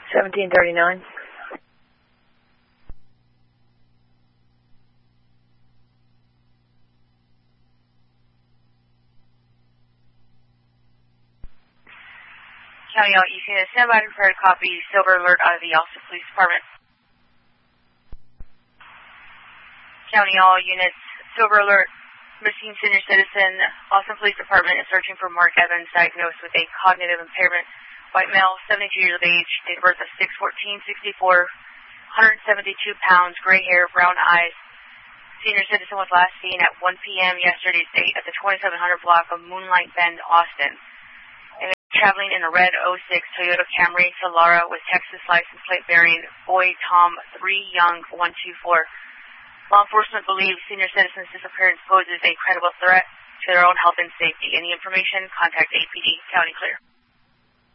1739. County, you can stand by and prepare to copy silver alert out of the Austin Police Department. County, all units, silver alert, missing senior citizen. Austin Police Department is searching for Mark Evans, diagnosed with a cognitive impairment. White male, 72 years of age, date of birth of 6/14/64, 172 pounds, gray hair, brown eyes. Senior citizen was last seen at 1 p.m. yesterday's date at the 2700 block of Moonlight Bend, Austin. And traveling in a red 06 Toyota Camry Solara with Texas license plate bearing Boy Tom 3 Young 124. Law enforcement believes senior citizen's disappearance poses a credible threat to their own health and safety. Any information, contact APD. County clear.